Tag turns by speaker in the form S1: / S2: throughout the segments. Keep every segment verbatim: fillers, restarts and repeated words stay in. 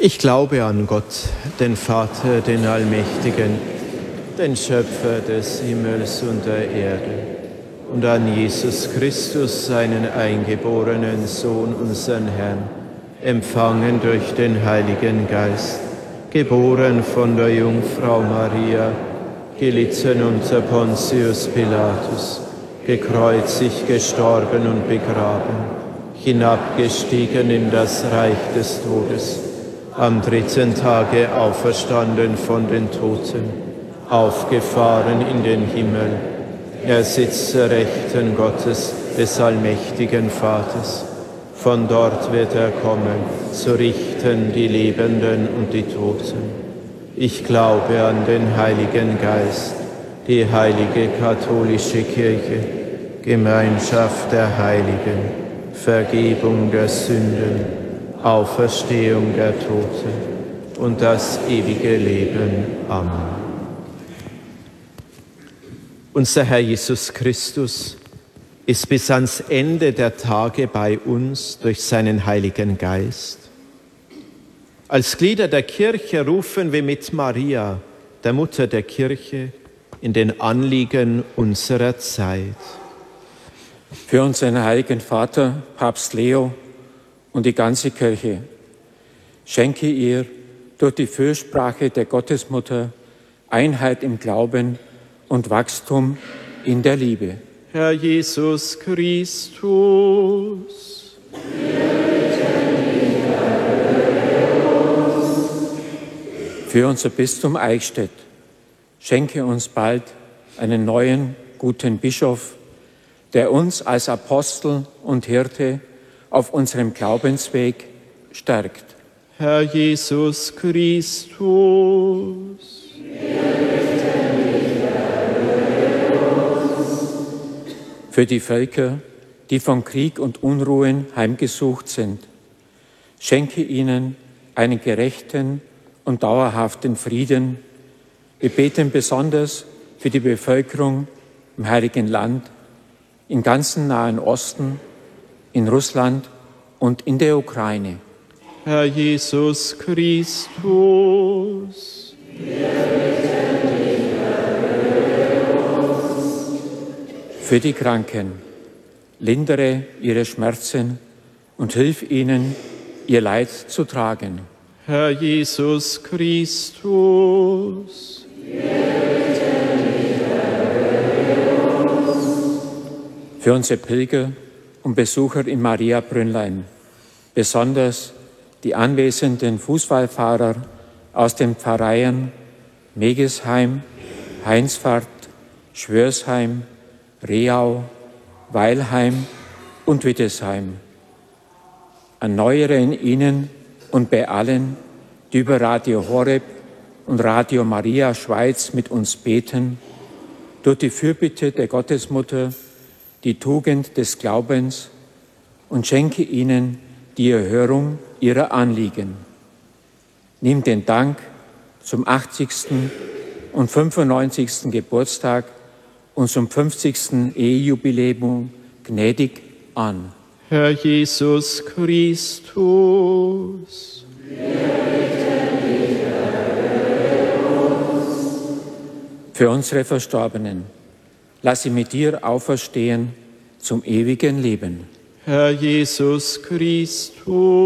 S1: Ich glaube an Gott, den Vater, den Allmächtigen, den Schöpfer des Himmels und der Erde, und an Jesus Christus, seinen eingeborenen Sohn, unseren Herrn, empfangen durch den Heiligen Geist, geboren von der Jungfrau Maria, gelitten unter Pontius Pilatus, gekreuzigt, gestorben und begraben, hinabgestiegen in das Reich des Todes, am dritten Tage auferstanden von den Toten, aufgefahren in den Himmel. Er sitzt zur Rechten Gottes, des allmächtigen Vaters. Von dort wird er kommen, zu richten die Lebenden und die Toten. Ich glaube an den Heiligen Geist, die heilige katholische Kirche, Gemeinschaft der Heiligen, Vergebung der Sünden, Auferstehung der Toten und das ewige Leben. Amen. Unser Herr Jesus Christus ist bis ans Ende der Tage bei uns durch seinen Heiligen Geist. Als Glieder der Kirche rufen wir mit Maria, der Mutter der Kirche, in den Anliegen unserer Zeit.
S2: Für unseren Heiligen Vater, Papst Leo, und die ganze Kirche, schenke ihr durch die Fürsprache der Gottesmutter Einheit im Glauben und Wachstum in der Liebe.
S1: Herr Jesus Christus,
S2: für unser Bistum Eichstätt, schenke uns bald einen neuen, guten Bischof, der uns als Apostel und Hirte auf unserem Glaubensweg stärkt.
S1: Herr Jesus Christus,
S2: für die Völker, die von Krieg und Unruhen heimgesucht sind, schenke ihnen einen gerechten und dauerhaften Frieden. Wir beten besonders für die Bevölkerung im Heiligen Land, im ganzen Nahen Osten, in Russland und in der Ukraine.
S1: Herr Jesus Christus,
S2: für die Kranken, lindere ihre Schmerzen und hilf ihnen, ihr Leid zu tragen.
S1: Herr Jesus Christus,
S2: für unsere Pilger und Besucher in Mariabrünnlein, besonders die anwesenden Fußballfahrer aus den Pfarreien Megesheim, Heinsfart, Schwörsheim, Reau, Weilheim und Wittesheim. Erneuere in ihnen und bei allen, die über Radio Horeb und Radio Maria Schweiz mit uns beten, durch die Fürbitte der Gottesmutter, die Tugend des Glaubens, und schenke ihnen die Erhörung ihrer Anliegen. Nimm den Dank zum achtzigsten und fünfundneunzigsten Geburtstag und zum fünfzigsten Ehejubiläum gnädig an.
S1: Herr Jesus Christus,
S2: für unsere Verstorbenen, lass sie mit dir auferstehen zum ewigen Leben.
S1: Herr Jesus Christus,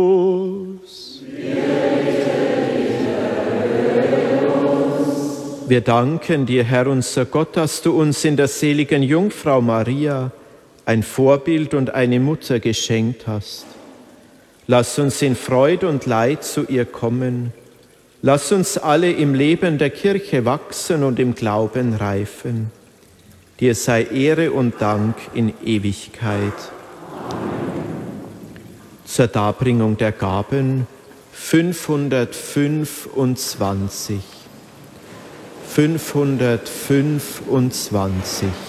S1: wir danken dir, Herr unser Gott, dass du uns in der seligen Jungfrau Maria ein Vorbild und eine Mutter geschenkt hast. Lass uns in Freude und Leid zu ihr kommen. Lass uns alle im Leben der Kirche wachsen und im Glauben reifen. Dir sei Ehre und Dank in Ewigkeit. Zur Darbringung der Gaben fünfhundertfünfundzwanzig. fünfhundertfünfundzwanzig.